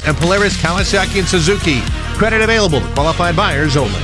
and Polaris, Kawasaki, and Suzuki. Credit available to qualified buyers only.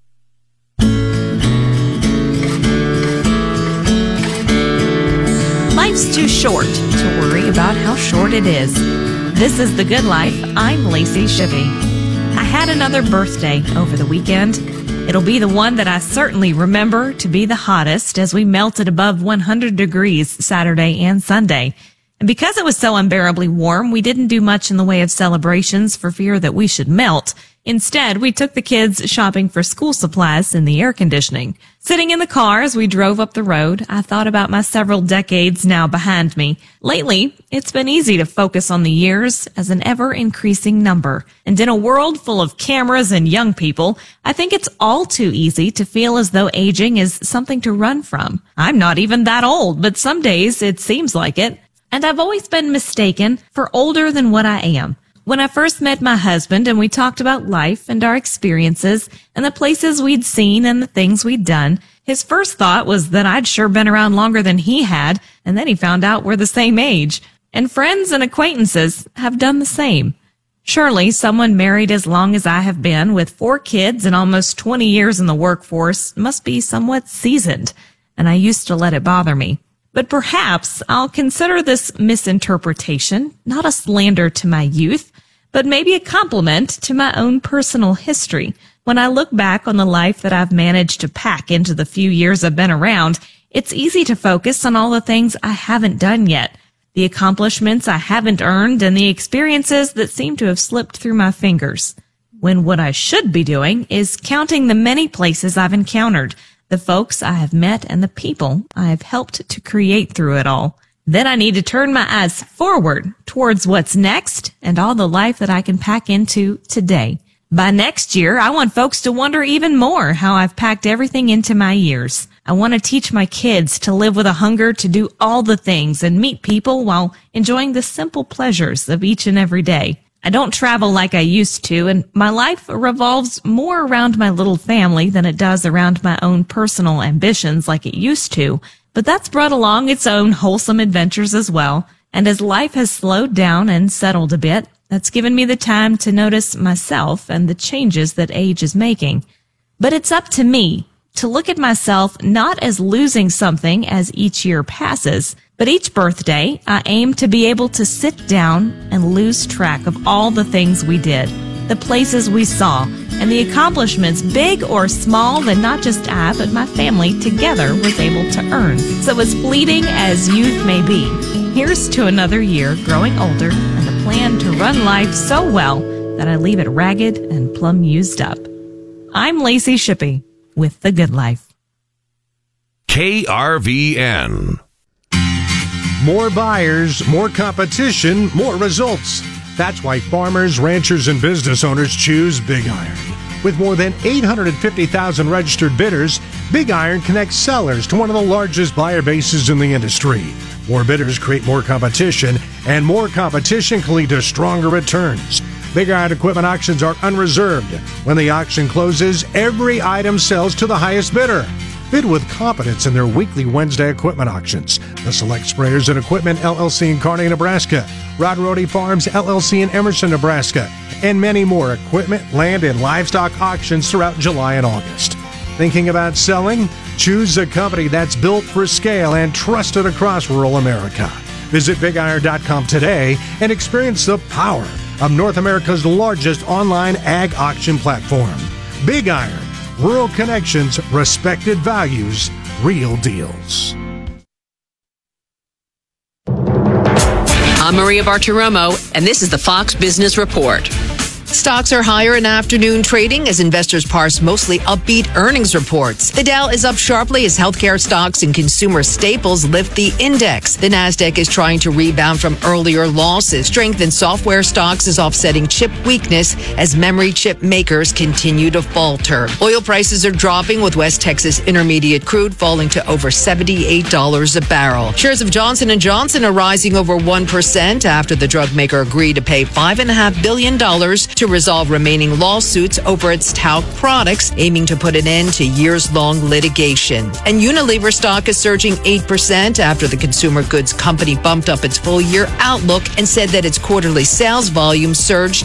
Life's too short to worry about how short it is. This is The Good Life. I'm Lacey Shippey. I had another birthday over the weekend. It'll be the one that I certainly remember to be the hottest, as we melted above 100 degrees Saturday and Sunday. And because it was so unbearably warm, we didn't do much in the way of celebrations for fear that we should melt. Instead, we took the kids shopping for school supplies in the air conditioning. Sitting in the car as we drove up the road, I thought about my several decades now behind me. Lately, it's been easy to focus on the years as an ever-increasing number. And in a world full of cameras and young people, I think it's all too easy to feel as though aging is something to run from. I'm not even that old, but some days it seems like it. And I've always been mistaken for older than what I am. When I first met my husband and we talked about life and our experiences and the places we'd seen and the things we'd done, his first thought was that I'd sure been around longer than he had, and then he found out we're the same age. And friends and acquaintances have done the same. Surely someone married as long as I have been, with 4 kids and almost 20 years in the workforce, must be somewhat seasoned, and I used to let it bother me. But perhaps I'll consider this misinterpretation not a slander to my youth, but maybe a compliment to my own personal history. When I look back on the life that I've managed to pack into the few years I've been around, it's easy to focus on all the things I haven't done yet, the accomplishments I haven't earned, and the experiences that seem to have slipped through my fingers. When what I should be doing is counting the many places I've encountered, the folks I have met, and the people I have helped to create through it all. Then I need to turn my eyes forward towards what's next and all the life that I can pack into today. By next year, I want folks to wonder even more how I've packed everything into my years. I want to teach my kids to live with a hunger to do all the things and meet people while enjoying the simple pleasures of each and every day. I don't travel like I used to, and my life revolves more around my little family than it does around my own personal ambitions like it used to. But that's brought along its own wholesome adventures as well. And as life has slowed down and settled a bit, that's given me the time to notice myself and the changes that age is making. But it's up to me to look at myself not as losing something as each year passes, but each birthday, I aim to be able to sit down and lose track of all the things we did, the places we saw, and the accomplishments, big or small, that not just I, but my family together was able to earn. So as fleeting as youth may be, here's to another year growing older and a plan to run life so well that I leave it ragged and plumb used up. I'm Lacey Shippey with The Good Life. KRVN. More buyers, more competition, more results. That's why farmers, ranchers, and business owners choose Big Iron. With more than 850,000 registered bidders, Big Iron connects sellers to one of the largest buyer bases in the industry. More bidders create more competition, and more competition can lead to stronger returns. Big Iron equipment auctions are unreserved. When the auction closes, every item sells to the highest bidder. Bid with confidence in their weekly Wednesday equipment auctions. The Select Sprayers and Equipment LLC in Kearney, Nebraska, Rod Rody Farms LLC in Emerson, Nebraska, and many more equipment, land, and livestock auctions throughout July and August. Thinking about selling? Choose a company that's built for scale and trusted across rural America. Visit BigIron.com today and experience the power of North America's largest online ag auction platform. Big Iron. Rural connections, respected values, real deals. I'm Maria Bartiromo, and this is the Fox Business Report. Stocks are higher in afternoon trading as investors parse mostly upbeat earnings reports. The Dow is up sharply as healthcare stocks and consumer staples lift the index. The Nasdaq is trying to rebound from earlier losses. Strength in software stocks is offsetting chip weakness as memory chip makers continue to falter. Oil prices are dropping, with West Texas Intermediate crude falling to over $78 a barrel. Shares of Johnson & Johnson are rising over 1% after the drug maker agreed to pay $5.5 billion to resolve remaining lawsuits over its talc products, aiming to put an end to years-long litigation. And Unilever stock is surging 8% after the consumer goods company bumped up its full-year outlook and said that its quarterly sales volume surged